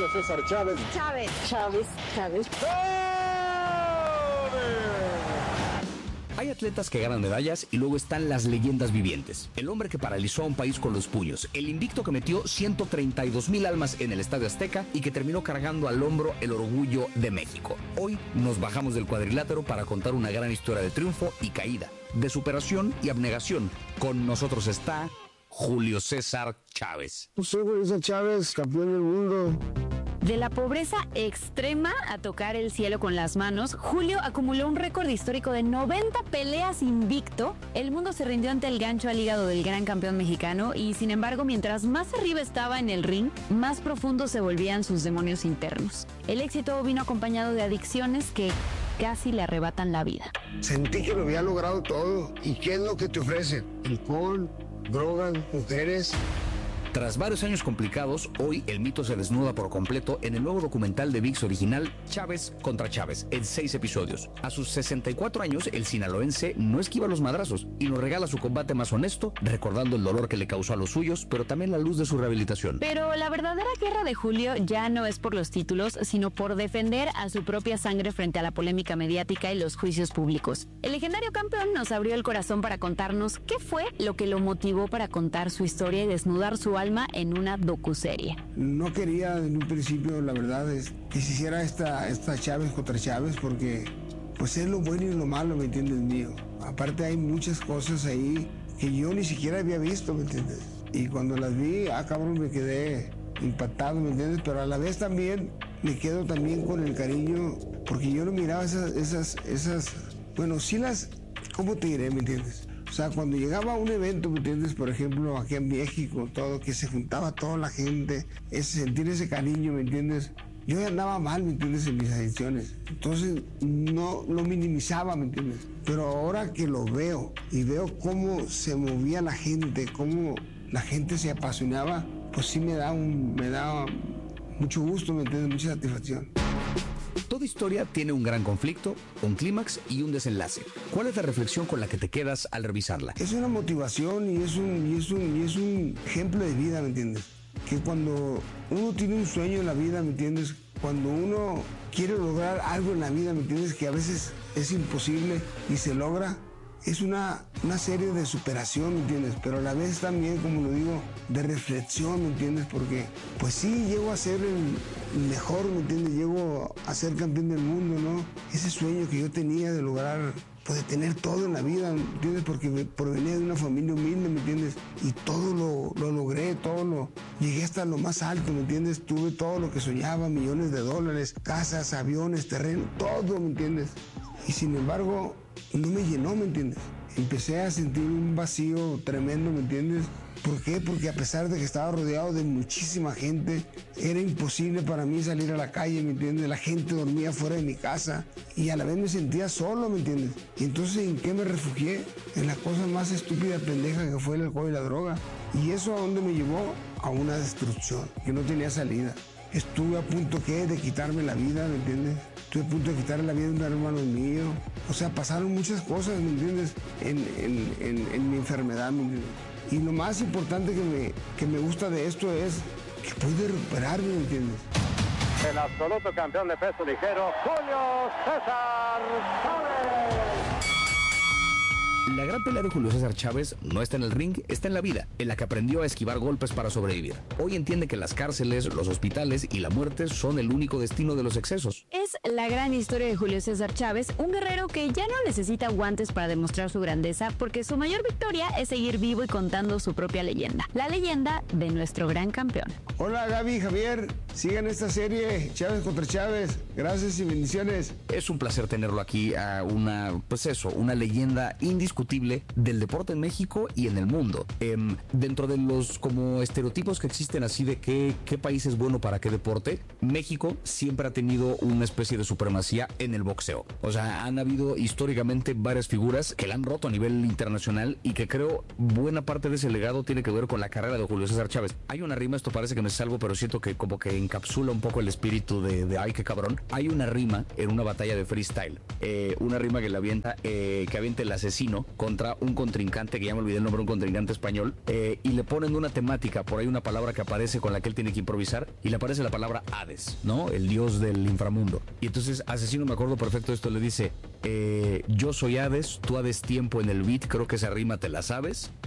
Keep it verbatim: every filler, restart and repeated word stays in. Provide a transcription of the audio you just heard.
Julio César Chávez. Chávez. Chávez. Chávez. Hay atletas que ganan medallas y luego están las leyendas vivientes. El hombre que paralizó a un país con los puños. El invicto que metió ciento treinta y dos mil almas en el Estadio Azteca y que terminó cargando al hombro el orgullo de México. Hoy nos bajamos del cuadrilátero para contar una gran historia de triunfo y caída, de superación y abnegación. Con nosotros está Julio César Chávez. Soy Julio César Chávez, campeón del mundo. De la pobreza extrema a tocar el cielo con las manos, Julio acumuló un récord histórico de noventa peleas invicto. El mundo se rindió ante el gancho al hígado del gran campeón mexicano y, sin embargo, mientras más arriba estaba en el ring, más profundos se volvían sus demonios internos. El éxito vino acompañado de adicciones que casi le arrebatan la vida. Sentí que lo había logrado todo. ¿Y qué es lo que te ofrecen? Alcohol, drogas, mujeres. Tras varios años complicados, hoy el mito se desnuda por completo en el nuevo documental de ViX original Chávez contra Chávez, en seis episodios. A sus sesenta y cuatro años, el sinaloense no esquiva los madrazos y nos regala su combate más honesto, recordando el dolor que le causó a los suyos, pero también la luz de su rehabilitación. Pero la verdadera guerra de Julio ya no es por los títulos, sino por defender a su propia sangre frente a la polémica mediática y los juicios públicos. El legendario campeón nos abrió el corazón para contarnos qué fue lo que lo motivó para contar su historia y desnudar su alma en una docuserie. No quería en un principio, la verdad, es que se hiciera esta, esta Chávez contra Chávez, porque pues es lo bueno y lo malo, ¿me entiendes, mío? Aparte hay muchas cosas ahí que yo ni siquiera había visto, ¿me entiendes? Y cuando las vi, ah, cabrón, me quedé impactado, ¿me entiendes? Pero a la vez también me quedo también con el cariño, porque yo no miraba esas, esas, esas, bueno, sí las, ¿cómo te diré, me entiendes? O sea, cuando llegaba a un evento, ¿me entiendes? Por ejemplo, aquí en México, todo, que se juntaba toda la gente, ese, sentir ese cariño, ¿me entiendes? Yo ya andaba mal, ¿me entiendes? En mis adicciones. Entonces, no lo minimizaba, ¿me entiendes? Pero ahora que lo veo y veo cómo se movía la gente, cómo la gente se apasionaba, pues sí me da, un, me da mucho gusto, ¿me entiendes? Mucha satisfacción. Toda historia tiene un gran conflicto, un clímax y un desenlace. ¿Cuál es la reflexión con la que te quedas al revisarla? Es una motivación y es un, y es un, y es un ejemplo de vida, ¿me entiendes? Que cuando uno tiene un sueño en la vida, ¿me entiendes? Cuando uno quiere lograr algo en la vida, ¿me entiendes? Que a veces es imposible y se logra. Es una, una serie de superación, ¿me entiendes? Pero a la vez también, como lo digo, de reflexión, ¿me entiendes? Porque, pues sí, llego a ser el mejor, ¿me entiendes? Llego a ser campeón del mundo, ¿no? Ese sueño que yo tenía de lograr, pues de tener todo en la vida, ¿me entiendes? Porque provenía de una familia humilde, ¿me entiendes? Y todo lo, lo logré, todo lo... Llegué hasta lo más alto, ¿me entiendes? Tuve todo lo que soñaba, millones de dólares, casas, aviones, terreno, todo, ¿me entiendes? Y sin embargo, no me llenó, ¿me entiendes? Empecé a sentir un vacío tremendo, ¿me entiendes? ¿Por qué? Porque a pesar de que estaba rodeado de muchísima gente, era imposible para mí salir a la calle, ¿me entiendes? La gente dormía fuera de mi casa y a la vez me sentía solo, ¿me entiendes? Y entonces, ¿en qué me refugié? En la cosa más estúpida, pendeja que fue el alcohol y la droga. ¿Y eso a dónde me llevó? A una destrucción, que no tenía salida. Estuve a punto, ¿qué? De quitarme la vida, ¿me entiendes? Estuve a punto de quitarle la vida a un hermano mío. O sea, pasaron muchas cosas, ¿me entiendes? En, en, en, en mi enfermedad, ¿me entiendes? Y lo más importante que me, que me gusta de esto es que pude recuperarme, ¿me entiendes? El absoluto campeón de peso ligero, Julio César Chávez. La gran pelea de Julio César Chávez no está en el ring, está en la vida, en la que aprendió a esquivar golpes para sobrevivir. Hoy entiende que las cárceles, los hospitales y la muerte son el único destino de los excesos. Es la gran historia de Julio César Chávez, un guerrero que ya no necesita guantes para demostrar su grandeza, porque su mayor victoria es seguir vivo y contando su propia leyenda. La leyenda de nuestro gran campeón. Hola Gaby, Javier, sigan esta serie Chávez contra Chávez. Gracias y bendiciones. Es un placer tenerlo aquí, a una, pues eso, una leyenda indiscutible del deporte en México y en el mundo. Eh, dentro de los como estereotipos que existen así de qué, qué país es bueno para qué deporte, México siempre ha tenido un, especie de supremacía en el boxeo. O sea, han habido históricamente varias figuras que la han roto a nivel internacional y que creo buena parte de ese legado tiene que ver con la carrera de Julio César Chávez. Hay una rima, esto parece que me salgo, pero siento que como que encapsula un poco el espíritu de, de ay, qué cabrón. Hay una rima en una batalla de freestyle, eh, una rima que le avienta, eh, que avienta el asesino contra un contrincante, que ya me olvidé el nombre, un contrincante español, eh, y le ponen una temática, por ahí una palabra que aparece con la que él tiene que improvisar, y le aparece la palabra Hades, ¿no? El dios del inframundo. Y entonces asesino, me acuerdo perfecto de esto, le dice, eh, yo soy Hades, tú Hades tiempo en el beat, creo que esa rima te la sabes.